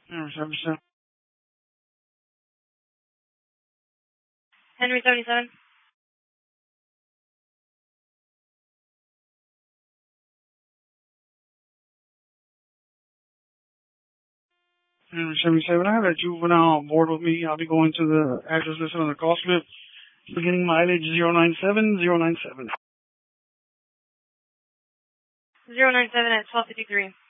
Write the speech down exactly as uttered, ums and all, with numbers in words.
Henry seventy-seven. Henry seventy-seven. Henry seventy-seven. I have a juvenile on board with me. I'll be going to the address listed on the call slip. Beginning mileage zero nine seven zero nine seven. zero nine seven at twelve fifty-three.